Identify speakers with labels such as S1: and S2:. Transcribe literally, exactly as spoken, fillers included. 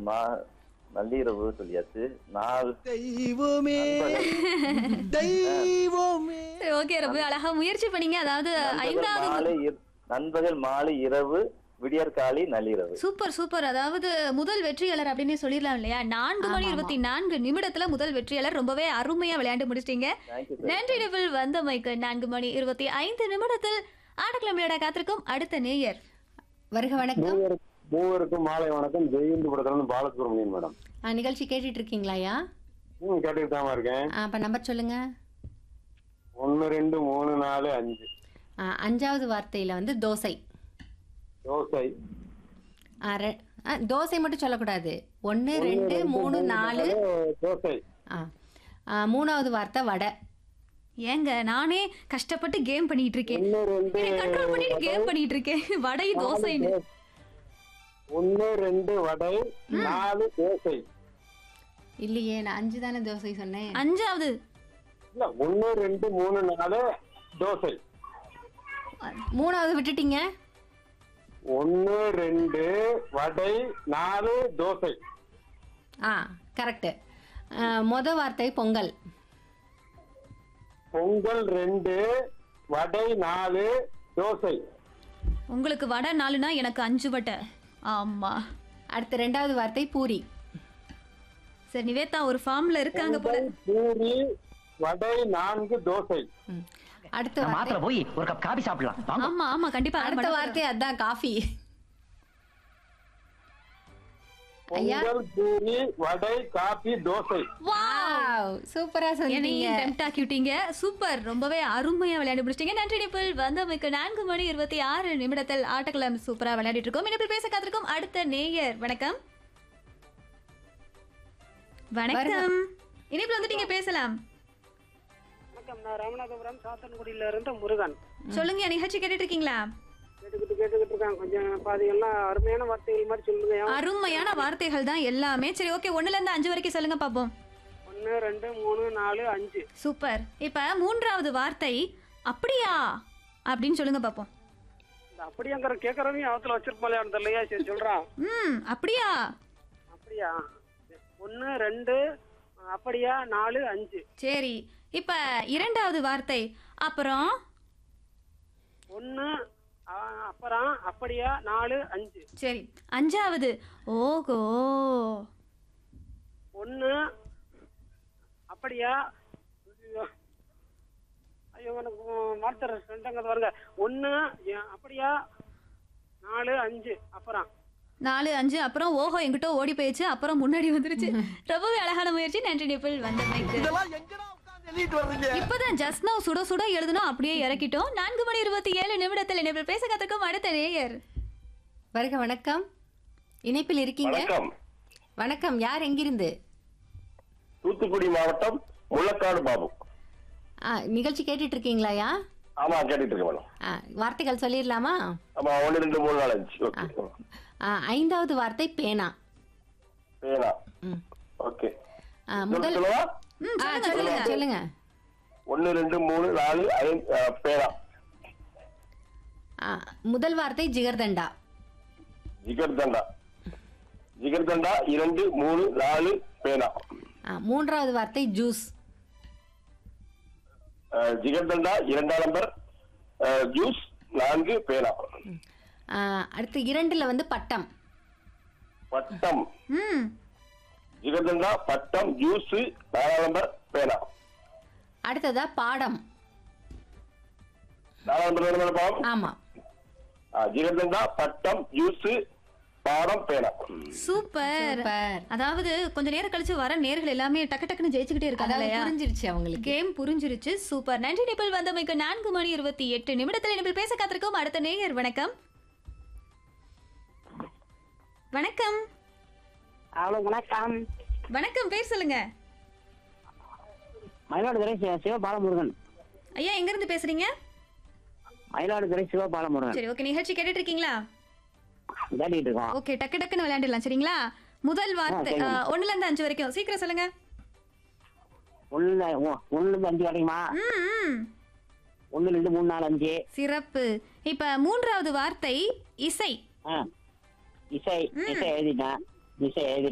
S1: மா நள்ளிரவு சொல்லியாச்சு. நாள்
S2: தெய்வமே தெய்வமே.
S3: சரி, ஓகே, ரொம்ப அழகா முயற்சி பண்ணீங்க. அதாவது
S1: நண்பகல்
S3: ஐந்தாவது
S1: மாலை இர- நண்பகல் மாலை இரவு விடியற்காலை நள்ளிரவு.
S3: Super super. அதாவது முதல் வெற்றியாளர் அப்படின்னு சொல்லிடலாம் இல்லையா? நான்கு மணி இருபத்தி நான்கு நிமிடத்துல முதல் வெற்றியாளர். ரொம்பவே அருமையா விளையாண்டு முடிச்சிட்டீங்க.
S1: Thank you sir.
S3: நன்றி நிபிள் வந்தமைக்கு. நான்கு மணி இருபத்தி ஐந்து நிமிடத்தில் ஆடக்கிழமையோட காத்திருக்கும் அடுத்த நேயர்.
S4: வருக வணக்கம்.
S5: மூவருக்கு- மூவருக்கும் மாலை வணக்கம். ஜெயந்தி படத்துல பாலசுப்ரமணியன் மேடம்.
S4: ஆ, நிகழ்ச்சி கேட்டுட்டு இருக்கீங்களாயா?
S5: ம் கேட்டுட்டு தான் இருக்கேன்.
S4: ஆ, அப்ப நம்பர் சொல்லுங்க.
S5: ஒன்னு ரெண்டு மூணு நாலு அஞ்சு.
S4: ஆ, அஞ்சாவது வார்த்தையில வந்து தோசை.
S5: தோசை.
S4: ஆ, ரெ- ஆ, தோசை மட்டும் சொல்லக்கூடாது. ஒன்னு ரெண்டு மூணு நாலு.
S5: தோசை.
S4: ஆ, ஆ, மூணாவது வார்த்தை வடை.
S3: ஏங்க நானே கஷ்டப்பட்டு கேம் பண்ணிட்டு இருக்கேன்.
S5: ஒன்னு ரெண்டு
S3: கண்ட்ரோல் பண்ணிட்டு கேம் பண்ணிட்டு இருக்கேன். வடை தோசைன்னு.
S5: ஒன்னு ரெண்டு வடை நாலு தோசை.
S4: இல்லையே, நான் அஞ்சு தானே தோசை சொன்னேன்.
S3: அஞ்சாவது
S5: இல்ல ஒன்னு ரெண்டு மூணு நாலு தோசை.
S4: மூணாவது விட்டுட்டீங்க.
S5: ஒன்னு ரெண்டு வடை நாலு தோசை.
S4: ஆ, கரெக்ட். மொத வார்த்தை பொங்கல்.
S5: பொங்கல் ரெண்டு வடை நாலு தோசை.
S3: உங்களுக்கு வடை நாலுனா எனக்கு அஞ்சு வடை. ஆமா.
S4: அடுத்த ரெண்டாவது வார்த்தை பூரி.
S3: சரி, நிவேதா ஒரு ஃபார்ம்ல இருக்காங்க போல.
S5: பூரி வடை நான்கு தோசை.
S4: ம். அடுத்த
S6: நம்ம
S4: வார்த்தை
S6: ஆத்துல போய் ஒரு கப் காபி சாப்பிடலாம் வாங்க.
S3: ஆமா ஆமா கண்டிப்பா.
S4: அடுத்த வார்த்தை அதான் காஃபி. ஐயா.
S5: பொங்கல் பூரி வடை காபி தோசை.
S4: வாவ், சூப்பரா சொன்னீங்க.
S3: என்னையும் டெம்ட் ஆக்கிட்டீங்க. சூப்பர், ரொம்பவே அருமையா விளையாண்டு முடிச்சிட்டீங்க. நன்றி நிபிள் வந்தமைக்கு. நான்கு மணி இருபத்தி ஆறு நிமிடத்தில் ஆட்டக்கிழமை சூப்பரா விளையாடிட்டு இருக்கோம். நிபிள் பேச காத்திருக்கும் அடுத்த நேயர். வணக்கம் வணக்கம். இனிப்பில் வந்து நீங்க பேசலாம்.
S7: வணக்கம், நான் ராமநாதபுரம் சாத்தன்குடியில இருந்து முருகன்.
S3: சொல்லுங்க, நிகழ்ச்சி கேட்டுட்டு இருக்கீங்களா?
S7: கேட்டுக்கிட்டு கேட்டுக்கிட்டு இருக்காங்க. கொஞ்சம் பாதி எல்லாம் அருமையான வார்த்தைகள் மாதிரி சொல்லுங்க.
S3: அருமையான வார்த்தைகள் தான் எல்லாமே. சரி, ஓகே, ஒண்ணுல இருந்து அஞ்சு வரைக்கும் சொல்லுங்க பாப்போம்.
S7: ஒன்னு ரெண்டு மூணு நாலு அஞ்சு.
S3: சூப்பர். இப்ப மூன்றாவது வார்த்தை அப்படியா அப்படின்னு சொல்லுங்க பாப்போம்.
S7: இந்த அப்படியாங்கிற கேட்கறவங்க அவத்துல வச்சிருப்பாளையான்னு தெரியலையா? சரி சொல்றான்.
S3: ம் அப்படியா.
S7: அப்படியா? ஒன்னு ரெண்டு அப்படியா நாலு அஞ்சு.
S3: சரி, இப்ப இரண்டாவது வார்த்தை அப்புறம்.
S7: ஒன்னு ஆ, அப்புறம் அப்படியா நாலு அஞ்சு.
S3: சரி, அஞ்சாவது ஓகோ.
S7: ஒன்னு அப்படியா. ஐயோ, ஐயோ எனக்கு மாத்தர் ரெண்டாங்க பாருங்க. ஒன்னு ஏ- அப்படியா நாலு அஞ்சு அப்புறம்.
S3: நாலு அஞ்சு அப்புறம் ஓஹோ எங்கிட்ட ஓடி போயிடுச்சு. அப்புறம் முன்னாடி வந்துருச்சு. ரொம்பவே அழகான முயற்சி. நன்றி நிபிள் வந்தமைக்கு.
S2: இதெல்லாம் எங்கடா உட்கார்ந்து எழுதிட்டு வர்றீங்க?
S3: இப்பதான் ஜஸ்ட் நவ் சுட சுட எழுதணும் அப்படியே இறக்கிட்டோம். நான்கு மணி இருபத்தி ஏழு நிமிடத்தில் நிபிள் பேச காத்திருக்கும் அடுத்த நேயர்.
S4: வருக வணக்கம். இணைப்பில் இருக்கீங்க.
S1: வணக்கம்.
S4: வணக்கம். யார் எங்கிருந்து?
S1: தூத்துக்குடி மாவட்டம் முள்ளக்காடு பாபு.
S4: ஆ, நிகழ்ச்சி கேட்டுட்டு இருக்கீங்களாயா?
S1: ஆமா கேட்டுட்டு இருக்கேன் மேடம்.
S4: ஆ, வார்த்தைகள் சொல்லிடலாமா?
S1: ஆமா ஒன்னு ரெண்டு மூணு நாலு அஞ்சு. ஓகே.
S4: ஆ, ஐந்தாவது வார்த்தை பேனா.
S1: பேனா.
S4: ம்.
S1: ஓகே.
S4: ஆ, முதல்
S1: சொல்லவா?
S4: ஆ, சொல்லுங்க சொல்லுங்க.
S1: ஒன்னு ரெண்டு மூணு நாலு ஐந்து அஹ், பேனா.
S4: ஆ, முதல் வார்த்தை ஜிகர்தண்டா.
S1: ஜிகர்தண்டா. ஜிகர்தண்டா இரண்டு மூணு நாலு பேனா.
S4: ஆ, மூன்றாவது வார்த்தை ஜூஸ்.
S1: அஹ், ஜிகர்தண்டா இரண்டாம் நம்பர் அஹ், ஜூஸ் நான்கு பேனா.
S4: ஆ, அடுத்து இரண்டுல வந்து பட்டம்.
S1: பட்டம்.
S3: ம்
S1: ஜிகர்தண்டா பட்டம் ஜூஸ் நாலாம் நம்பர் பேனா.
S4: அடுத்ததா பாடம்.
S1: நாலாம் நம்பர் வேணும் பாவம்.
S4: ஆமா.
S1: ஜிகர்தண்டா பட்டம் ஜூஸ் பாடம் பேனா.
S3: சூப்பர்.
S4: சூப்பர்.
S3: அதாவது கொஞ்ச நேரம் கழிச்சு வர நேர்கள் எல்லாமே டக்கு டக்குன்னு ஜெயிச்சுக்கிட்டே இருக்காங்க
S4: அதாவது
S3: இல்லையா?
S4: புரிஞ்சிருச்சு அவங்களுக்கு.
S3: கேம் புரிஞ்சிருச்சு. சூப்பர். நன்றி நிபிள் வந்தமைக்கு. நான்கு மணி இருபத்தி எட்டு நிமிடத்தில் நிபிள் பேச காத்திருக்கும் அடுத்த நேயர். வணக்கம் வணக்கம்.
S7: ஹலோ வணக்கம்.
S3: வணக்கம், பேர் சொல்லுங்க.
S7: மயிலாடுதுறை சி- சிவபாலமுருகன்.
S3: ஐயா எங்க இருந்து பேசுறீங்க?
S7: மயிலாடுதுறை சிவபாலமுருகன்.
S3: சரி, ஓகே, நிகழ்ச்சி கேட்டுட்டு இருக்கீங்களா?
S7: விளையாடிட்டு இருக்கோம்.
S3: ஓகே, டக்கு டக்குன்னு விளையாண்டுடலாம். சரிங்களா? முதல் வார்த்தை
S7: ஆ,
S3: ஆ, ஒண்ணுல இருந்து அஞ்சு வரைக்கும் சீக்கிரம் சொல்லுங்க.
S7: ஒன்னு ஒன்னுல இருந்து அஞ்சு வரைக்குமா?
S3: ம் ம்.
S7: ஒன்னு ரெண்டு மூணு நாலு அஞ்சு.
S3: சிறப்பு. இப்ப மூன்றாவது வார்த்தை இசை.
S7: ஆ. இசை இசை எழுதிட்டேன். இசை எழுதி